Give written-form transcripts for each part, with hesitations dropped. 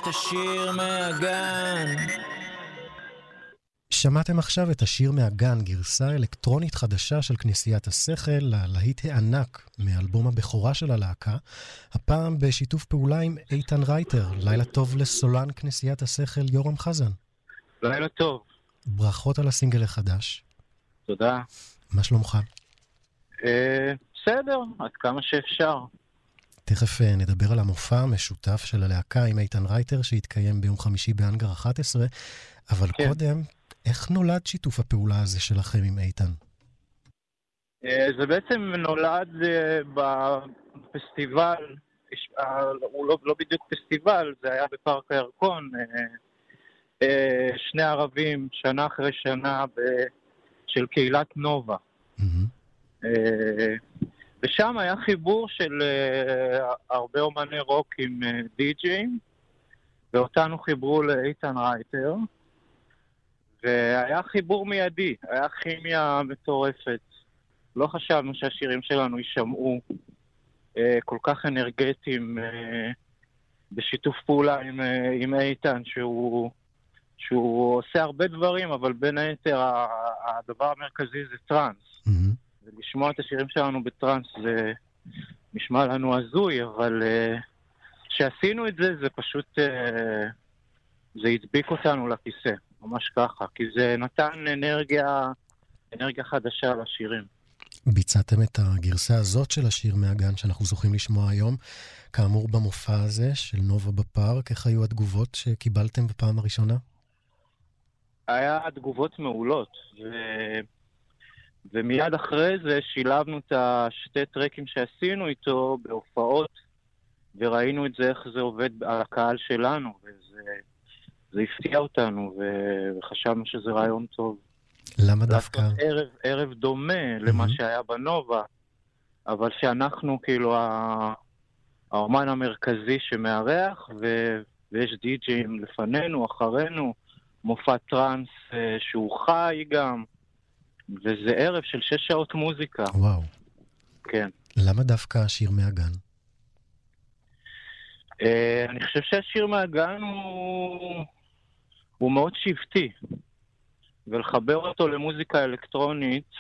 השיר מהגן. שמעתם עכשיו את השיר מהגן, גרסה אלקטרונית חדשה של כנסיית השכל, ללהיט הענק מאלבום הבכורה של הלהקה, הפעם בשיתוף פעולה עם איתן רייטר. לילה טוב לסולן כנסיית השכל יורם חזן. לילה טוב. ברכות על הסינגל החדש. תודה. מה שלומך? בסדר, עד כמה שאפשר. תכף נדבר על המופע המשותף של הלהקה עם איתן רייטר שהתקיים ביום חמישי באנגר 11, אבל כן. קודם, איך נולד שיתוף הפעולה הזה שלכם עם איתן? זה בעצם נולד בפסטיבל, הוא לא בדיוק פסטיבל, זה היה בפארק הירקון, שני ערבים, שנה אחרי שנה, של קהילת נובה. ושם היה חיבור של הרבה אומני רוק עם די-ג'ים, ואותנו חיברו לאיתן רייטר, והיה חיבור מיידי, היה כימיה מטורפת. לא חשבנו שהשירים שלנו יישמעו כל כך אנרגטיים בשיתוף פעולה עם איתן, שהוא עושה הרבה דברים, אבל בין היתר הדבר המרכזי זה טרנס. ולשמוע את השירים שלנו בטרנס זה נשמע לנו הזוי, אבל כשעשינו את זה, זה פשוט, זה הדביק אותנו לכיסא, ממש ככה, כי זה נתן אנרגיה חדשה לשירים. ביצעתם את הגרסה הזאת של השיר מהגן שאנחנו זוכים לשמוע היום, כאמור במופע הזה של נובה בפארק. איך היו התגובות שקיבלתם בפעם הראשונה? היה תגובות מעולות, ומיד אחרי זה שילבנו את השתי טרקים שעשינו איתו בהופעות, וראינו את זה, איך זה עובד על הקהל שלנו, וזה הפתיע אותנו, וחשבנו שזה רעיון טוב. למה דווקא? לעשות ערב דומה למה שהיה בנובה, אבל שאנחנו כאילו האומן המרכזי שמארח, ויש די-ג'ים לפנינו, אחרינו, מופע טרנס שהוא חי גם, וזה ערב של 6 שעות מוזיקה. וואו. כן. למה דווקא השיר מהגן? אני חושב שהשיר מהגן הוא מאוד שבטי, ולחבר אותו למוזיקה אלקטרונית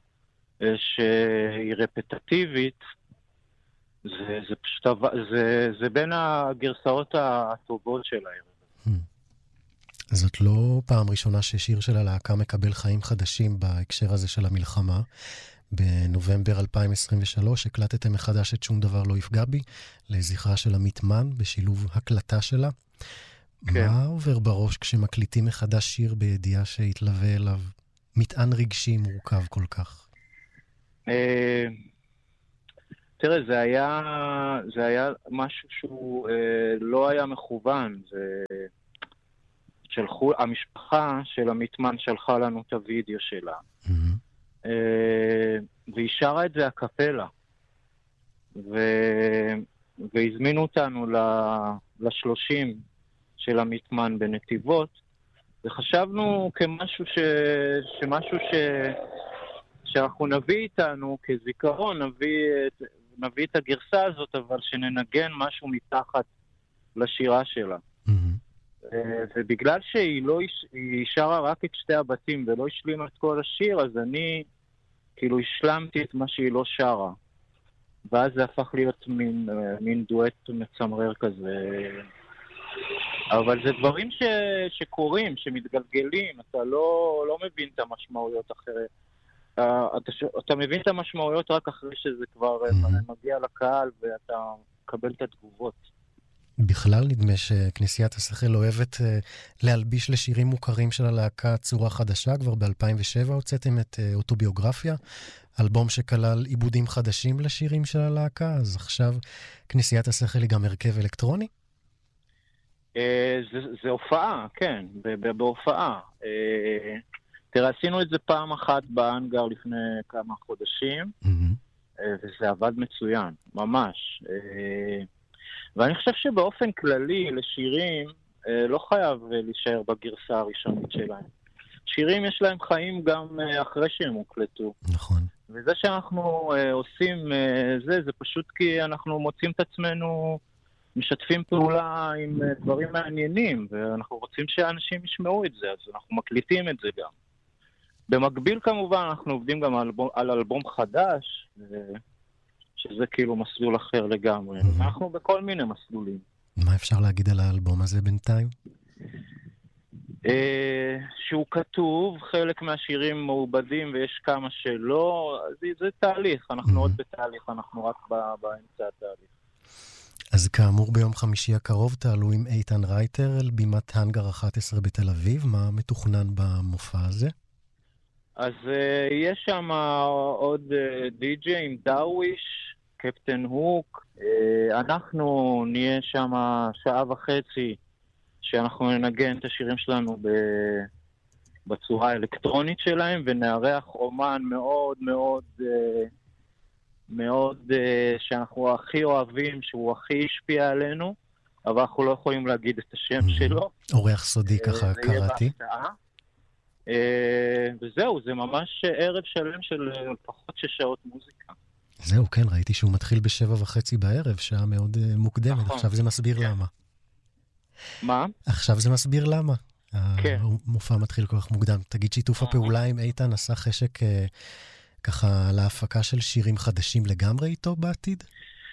שהיא רפטטיבית, זה פשוט, זה בין הגרסאות הטובות של הערב. זאת לא פעם ראשונה ששיר של הלהקה מקבל חיים חדשים בהקשר הזה של המלחמה. בנובמבר 2023 הקלטתם מחדש את שום דבר לא יפגע בי, לזכרה של עמית מן, בשילוב הקלטה שלה. כן. מה עובר בראש כשמקליטים מחדש שיר בידיעה שהתלווה אליו מטען רגשי מורכב כל כך? תראה, זה היה משהו שהוא לא היה מכוון. המשפחה של עמית מן שלחה לנו את הוידאו שלה. והיא שרה את זה הקפלה. והזמינו אותנו ל-30 של עמית מן בנתיבות, וחשבנו כמשהו שאנחנו נביא איתנו כזיכרון, נביא את הגרסה הזאת, אבל שננגן משהו מתחת לשירה שלה. ובגלל שהיא שרה רק את שתי הבתים ולא השלימה את כל השיר, אז אני כאילו השלמתי את מה שהיא לא שרה. ואז זה הפך להיות מין דואט מצמרר כזה. אבל זה דברים שקורים, שמתגלגלים, אתה לא מבין את המשמעויות אחרת. אתה מבין את המשמעויות רק אחרי שזה כבר מגיע לקהל ואתה מקבל את התגובות. בכלל נדמה שכנסיית השכל אוהבת להלביש לשירים מוכרים של הלהקה צורה חדשה. כבר ב-2007 הוצאתם את אוטוביוגרפיה, אלבום שכלל עיבודים חדשים לשירים של הלהקה, אז עכשיו כנסיית השכל היא גם הרכב אלקטרוני? זה הופעה, כן, בהופעה. תראה, עשינו את זה פעם אחת באנגר לפני כמה חודשים, וזה עבד מצוין, ממש. ואני חושב שבאופן כללי לשירים לא חייב להישאר בגרסה הראשונית שלהם. שירים יש להם חיים גם אחרי שהם הוקלטו. נכון. וזה שאנחנו עושים זה פשוט כי אנחנו מוצאים את עצמנו משתפים פעולה עם דברים מעניינים, ואנחנו רוצים שאנשים ישמעו את זה, אז אנחנו מקליטים את זה גם. במקביל כמובן אנחנו עובדים גם על אלבום חדש, שזה כאילו מסלול אחר לגמרי. אנחנו בכל מיני מסלולים. מה אפשר להגיד על האלבום הזה בינתיים? שהוא כתוב, חלק מהשירים מעובדים ויש כמה שלא, זה תהליך, אנחנו עוד בתהליך, אנחנו רק באמצע התהליך. אז כאמור ביום חמישי הקרוב תעלו עם איתן רייטר אל בימת הנגר 11 בתל אביב, מה מתוכנן במופע הזה? אז יש שם עוד די-ג'יי עם דאוויש, קפטן הוק, אנחנו נהיה שם שעה וחצי שאנחנו ננגן את השירים שלנו בצורה האלקטרונית שלהם, ונארח אומן מאוד מאוד מאוד שאנחנו הכי אוהבים, שהוא הכי השפיע עלינו, אבל אנחנו לא יכולים להגיד את השם שלו. אורח סודי ככה קראתי. וזהו, זה ממש ערב שלם של פחות 6 שעות מוזיקה. זהו, כן, ראיתי שהוא מתחיל ב7:30 בערב, שעה מאוד מוקדמת. עכשיו זה מסביר למה. מה? עכשיו זה מסביר למה. כן. המופע מתחיל כל כך מוקדם. תגיד, שיתוף הפעולה עם איתן עשה חשק ככה להפקה של שירים חדשים לגמרי איתו בעתיד?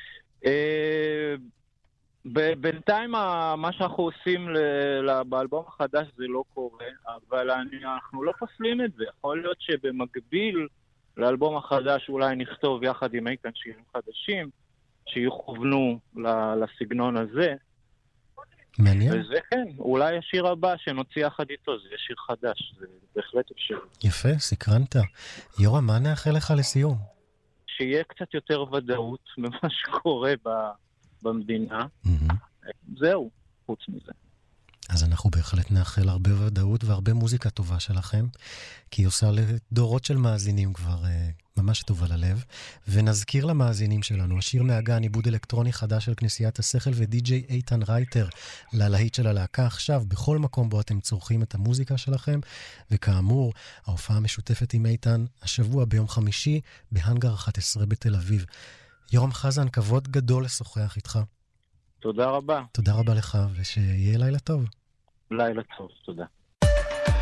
בינתיים מה שאנחנו עושים באלבום החדש זה לא קורה, אבל אנחנו לא פוסלים את זה. יכול להיות שבמקביל לאלבום החדש אולי נכתוב יחד עם איתן שירים חדשים שיוכוונו לסגנון הזה. מעניין. וזה כן, אולי השיר הבא שנוציא יחד איתו, זה שיר חדש, זה בהחלט אפשר. יפה, סקרנת. יורם, מה נאחל לך לסיום? שיהיה קצת יותר ודאות במה שקורה במדינה. זהו, חוץ מזה. אז אנחנו בהחלט נאחל הרבה ודאות והרבה מוזיקה טובה שלכם, כי היא עושה לדורות של מאזינים כבר ממש טובה ללב. ונזכיר למאזינים שלנו, השיר מהגן, עיבוד אלקטרוני חדש של כנסיית השכל ודי-ג'יי איתן רייטר, ללהיט של הלהקה עכשיו, בכל מקום בו אתם צורכים את המוזיקה שלכם. וכאמור, ההופעה המשותפת עם איתן, השבוע ביום חמישי, בהנגר 11 בתל אביב. יורם חזן, כבוד גדול לשוחח איתך. תודה רבה. תודה רבה לך, ושיהיה לילה טוב. לילה טוב, תודה.